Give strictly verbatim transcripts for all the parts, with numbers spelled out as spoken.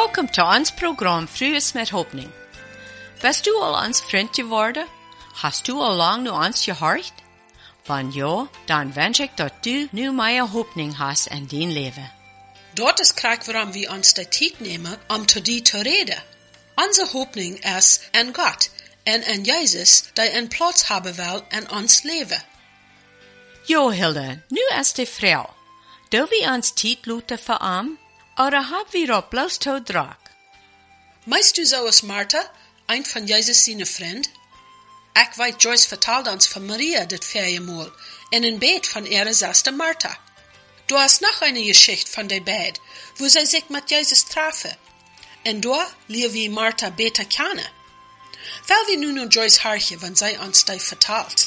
Welkom to ons program Frühes met Hoffnung. Bist du al ons vriend geworden? Hast du al lang nu ons gehoord? Wenn ja, dann wens ik dat du nu meer Hoffnung hast in dein Leben. Dort ist kijk waarom wir uns de tijd nemen om tot die te reden. Onze Hoffnung is in Gott en in Jezus, die een plaats hebben wil in ons leven. Jo, Hilde, nu is de Frau. Do we ons tijd luten verarmen? Oder hab wir auch bloß tot drak? Meist du so als Martha, ein von Jesus seine Freund? Ich weiß, Joyce vertelt uns von Maria das Ferienmahl in ein Bett von ihrer Schwester Martha. Du hast noch eine Geschichte von der Bett, wo sie sich mit Jesus trafen. Und da lernen wir Martha besser kennen. Weil wir nun noch Joyce horchen, wenn sie uns das vertelt.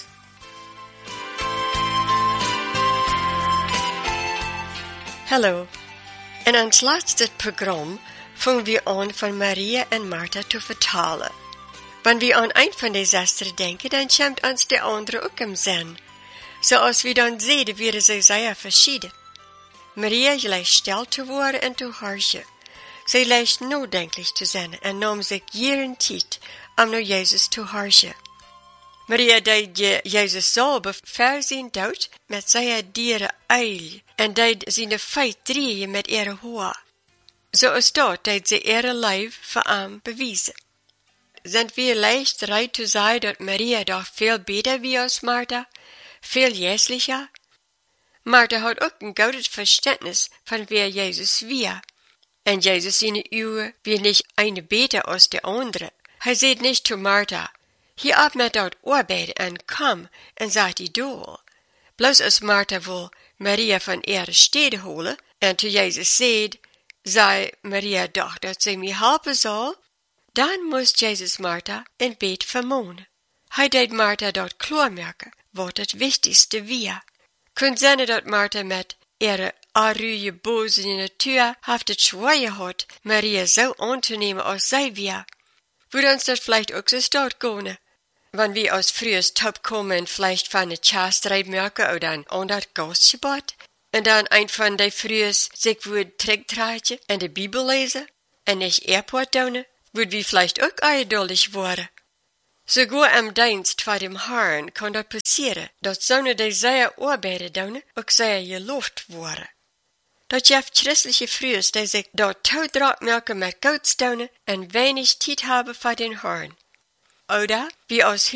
Hallo. In ons laatste programma fangen wir an, von Maria und Martha zu vertalen. Wenn wir an ein von den Schwestern denken, dann kommt uns der andere auch im Sinn. So als wir dann sehen, wären sie sehr verschieden. Maria leicht still zu worden und zu horchen. Sie leicht nachdenklich zu sein und nahm sich jeren Zeit, um nach Jesus zu horchen. Maria deed Jesus selber voor zijn dood met zijn dieren eil en deed zijn feit drieën met ihre haar. Zoals dat deed ze ihre lijf voor hem bewijzen. Sind wir leicht bereit zu sagen, dass Maria doch viel besser wie als Martha, viel jässlicher? Martha hat auch ein gutes Verständnis von wer Jesus wir. Und Jesus seine Uhr wie nicht eine besser als der andere. Er sagt nicht zu Martha, hier ab met dat arbeid en kom en zat die doel. Bloos als Martha wil Maria van ihre stede holen en to Jezus zeid, zei Maria doch dat ze mij helpen zal, dan moest Jezus Martha in bed vermonen. Hij deed Martha dat klaarmerken, wat het wichtigste wie. Kun zijn dat Martha met ihre arruje bose natuur heeft het schwer had, Maria zo aan te nemen als zij wie. Würde uns dat vielleicht auch so dort gehen? Wenn wir aus frühes Top kommen und vielleicht von einer Chastreit merken oder ein anderes Gastgebot und dann ein von der frühes sich würde trägtragen und die Bibel lesen und nicht Airport down, würden wir vielleicht auch einduldig werden. Sogar am Dienst vor dem Herrn kann das passieren, dass so eine der sehr Arbeiter down auch sehr gelobt werden. Dat gibt christliche Frühes, die sich dort toddraht merken mit Gottstonen und wenig Zeit haben für den Herrn. Oder wie aus